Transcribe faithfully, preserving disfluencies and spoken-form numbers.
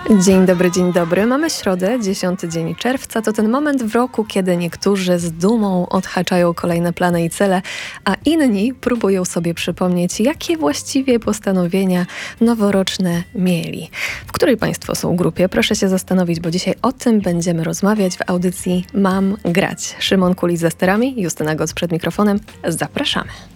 Dzień dobry, dzień dobry. Mamy środę, dziesiąty dzień czerwca. To ten moment w roku, kiedy niektórzy z dumą odhaczają kolejne plany i cele, a inni próbują sobie przypomnieć, jakie właściwie postanowienia noworoczne mieli. W której Państwo są grupie? Proszę się zastanowić, bo dzisiaj o tym będziemy rozmawiać w audycji Mam grać. Szymon Kulis za sterami, Justyna Goc przed mikrofonem. Zapraszamy.